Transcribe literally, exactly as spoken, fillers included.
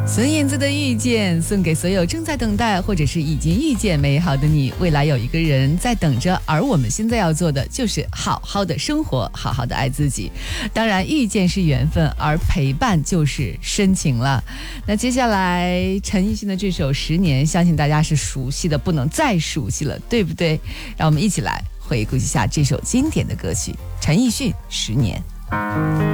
孙燕姿的遇见，送给所有正在等待或者是已经遇见美好的你。未来有一个人在等着，而我们现在要做的就是好好的生活，好好的爱自己。当然遇见是缘分，而陪伴就是深情了。那接下来陈奕迅的这首《十年》，相信大家是熟悉的不能再熟悉了，对不对？让我们一起来回顾一下这首经典的歌曲，陈奕迅《十年》。